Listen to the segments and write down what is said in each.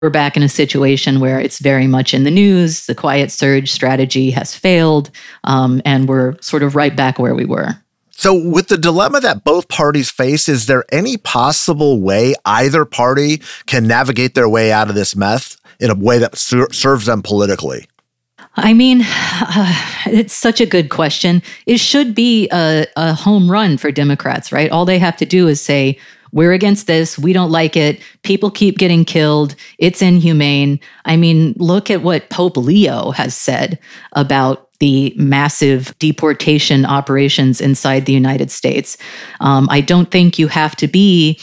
we're back in a situation where it's very much in the news. The quiet surge strategy has failed, and we're sort of right back where we were. So with the dilemma that both parties face, is there any possible way either party can navigate their way out of this mess in a way that serves them politically? I mean, it's such a good question. It should be a home run for Democrats, right? All they have to do is say, we're against this. We don't like it. People keep getting killed. It's inhumane. I mean, look at what Pope Leo has said about the massive deportation operations inside the United States. I don't think you have to be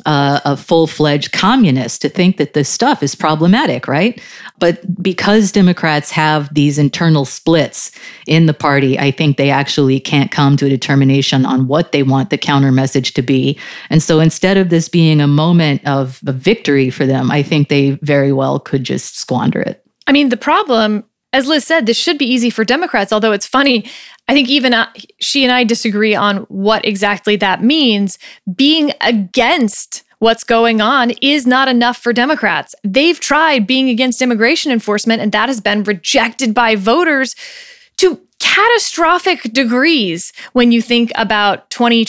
a full-fledged communist to think that this stuff is problematic, right? But because Democrats have these internal splits in the party, I think they actually can't come to a determination on what they want the counter message to be. And so instead of this being a moment of a victory for them, I think they very well could just squander it. I mean, the problem, as Liz said, this should be easy for Democrats, although it's funny. I think even she and I disagree on what exactly that means. Being against what's going on is not enough for Democrats. They've tried being against immigration enforcement, and that has been rejected by voters to catastrophic degrees when you think about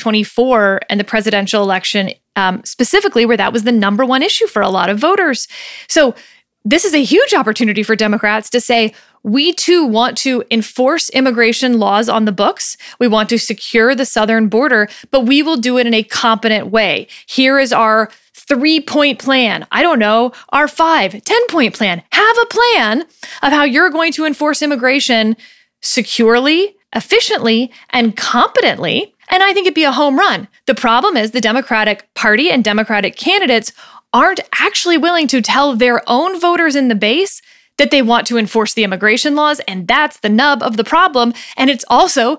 2024 and the presidential election, specifically, where that was the number one issue for a lot of voters. So this is a huge opportunity for Democrats to say, we too want to enforce immigration laws on the books. We want to secure the southern border, but we will do it in a competent way. Here is our 3-point plan. I don't know, our 10-point plan. Have a plan of how you're going to enforce immigration securely, efficiently, and competently. And I think it'd be a home run. The problem is the Democratic Party and Democratic candidates aren't actually willing to tell their own voters in the base that they want to enforce the immigration laws, and that's the nub of the problem. And it's also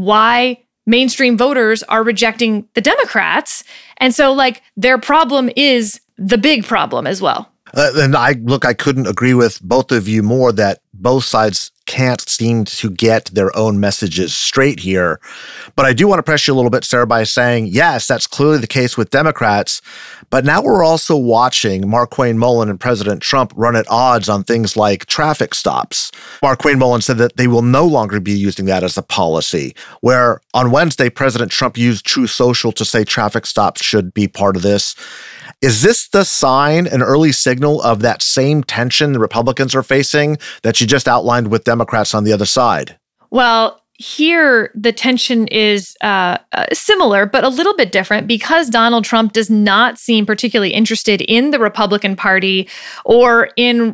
why mainstream voters are rejecting the Democrats. And so, their problem is the big problem as well. And I couldn't agree with both of you more that both sides can't seem to get their own messages straight here. But I do want to press you a little bit, Sarah, by saying, yes, that's clearly the case with Democrats. But now we're also watching Markwayne Mullin and President Trump run at odds on things like traffic stops. Markwayne Mullin said that they will no longer be using that as a policy, where on Wednesday, President Trump used Truth Social to say traffic stops should be part of this. Is this the sign, an early signal of that same tension the Republicans are facing that you just outlined with Democrats on the other side? Well, here the tension is similar, but a little bit different because Donald Trump does not seem particularly interested in the Republican Party or in,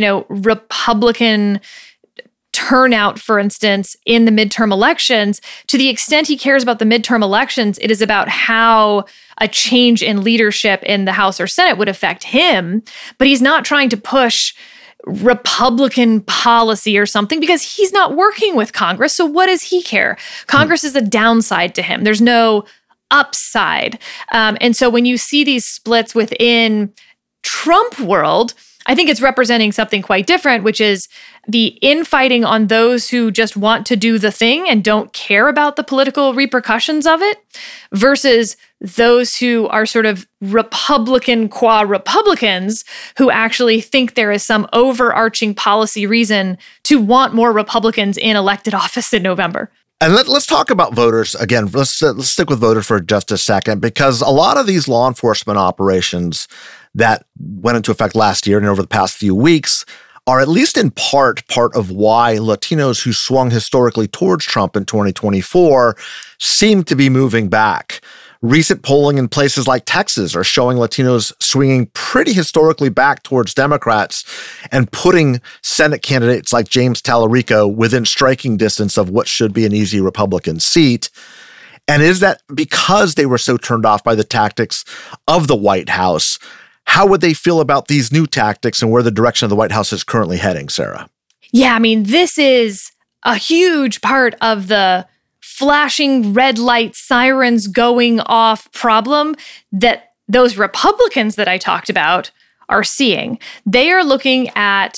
Republican turnout, for instance, in the midterm elections. To the extent he cares about the midterm elections, it is about how a change in leadership in the House or Senate would affect him. But he's not trying to push Republican policy or something because he's not working with Congress. So what does he care? Congress is a downside to him. There's no upside. And so when you see these splits within Trump world, I think it's representing something quite different, which is the infighting on those who just want to do the thing and don't care about the political repercussions of it versus those who are sort of Republican qua Republicans who actually think there is some overarching policy reason to want more Republicans in elected office in November. And let's talk about voters again. Let's stick with voters for just a second, because a lot of these law enforcement operations that went into effect last year and over the past few weeks are at least in part of why Latinos who swung historically towards Trump in 2024 seem to be moving back. Recent polling in places like Texas are showing Latinos swinging pretty historically back towards Democrats and putting Senate candidates like James Tallarico within striking distance of what should be an easy Republican seat. And is that because they were so turned off by the tactics of the White House? How would they feel about these new tactics and where the direction of the White House is currently heading, Sarah? Yeah, I mean, this is a huge part of the flashing red light sirens going off problem that those Republicans that I talked about are seeing. They are looking at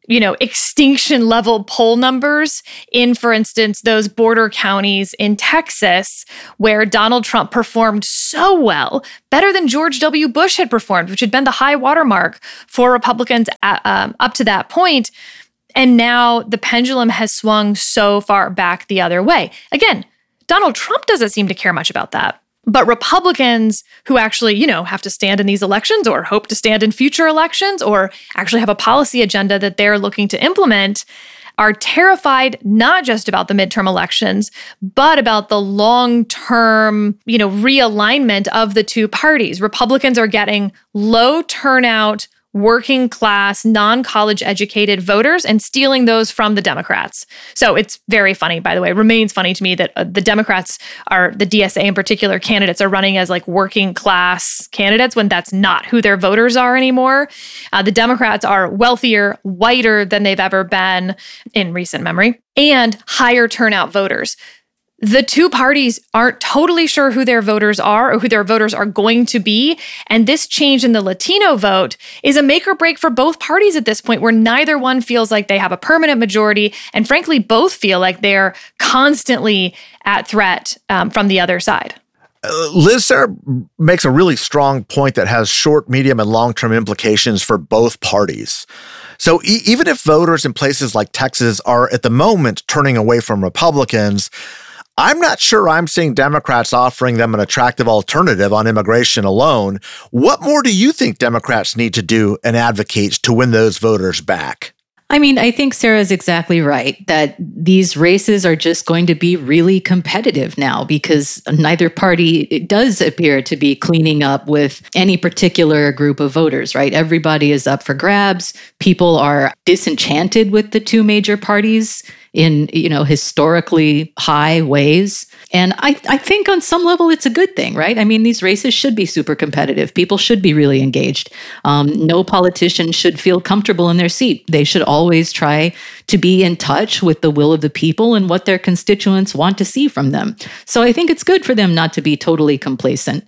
extinction level poll numbers in, for instance, those border counties in Texas where Donald Trump performed so well, better than George W. Bush had performed, which had been the high watermark for Republicans up to that point. And now the pendulum has swung so far back the other way. Again, Donald Trump doesn't seem to care much about that. But Republicans who actually, have to stand in these elections or hope to stand in future elections or actually have a policy agenda that they're looking to implement are terrified not just about the midterm elections, but about the long-term, realignment of the two parties. Republicans are getting low turnout, working class, non-college educated voters and stealing those from the Democrats. So it's very funny, by the way. It remains funny to me that the Democrats the DSA in particular, candidates are running as like working class candidates when that's not who their voters are anymore. The Democrats are wealthier, whiter than they've ever been in recent memory, and higher turnout voters. The two parties aren't totally sure who their voters are or who their voters are going to be. And this change in the Latino vote is a make or break for both parties at this point, where neither one feels like they have a permanent majority. And frankly, both feel like they're constantly at threat from the other side. Liz, Sarah makes a really strong point that has short, medium, and long-term implications for both parties. So even if voters in places like Texas are at the moment turning away from Republicans, I'm not sure I'm seeing Democrats offering them an attractive alternative on immigration alone. What more do you think Democrats need to do and advocate to win those voters back? I mean, I think Sarah's exactly right that these races are just going to be really competitive now because neither party does appear to be cleaning up with any particular group of voters, right? Everybody is up for grabs. People are disenchanted with the two major parties in, historically high ways. And I think on some level it's a good thing, right? I mean, these races should be super competitive. People should be really engaged. No politician should feel comfortable in their seat. They should always try to be in touch with the will of the people and what their constituents want to see from them. So I think it's good for them not to be totally complacent.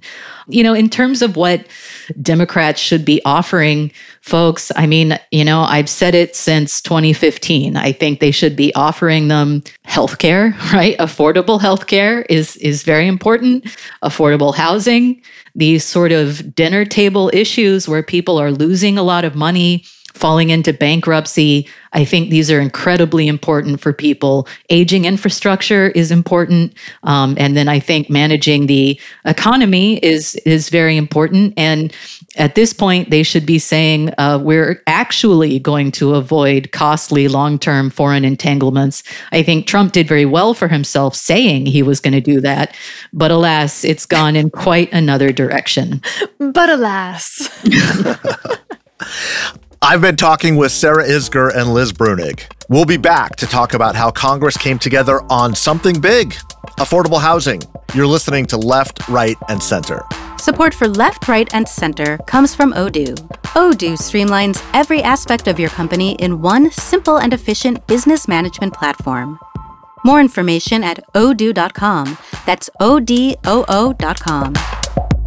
In terms of what Democrats should be offering folks, I mean, I've said it since 2015. I think they should be offering them healthcare, right? Affordable healthcare is very important. Affordable housing, these sort of dinner table issues where people are losing a lot of money, falling into bankruptcy. I think these are incredibly important for people. Aging infrastructure is important. And then I think managing the economy is very important. And at this point, they should be saying, we're actually going to avoid costly long-term foreign entanglements. I think Trump did very well for himself saying he was going to do that. But alas, it's gone in quite another direction. But alas. I've been talking with Sarah Isgur and Liz Bruenig. We'll be back to talk about how Congress came together on something big, affordable housing. You're listening to Left, Right, and Center. Support for Left, Right, and Center comes from Odoo. Odoo streamlines every aspect of your company in one simple and efficient business management platform. More information at odoo.com. That's ODOO.com.